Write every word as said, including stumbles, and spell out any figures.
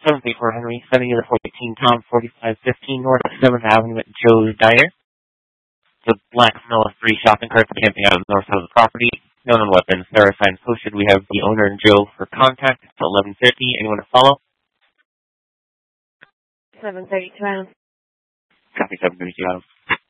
seven three four Henry, sending you the four eighteen Tom, forty-five fifteen North seventh Avenue at Joe's Diner. The black smell of three shopping carts camping out on the north side of the property. No known weapons. There are signs posted. We have the owner and Joe for contact until eleven fifty. Anyone to follow? seven thirty-two Adam. Copy seven thirty-two Adam.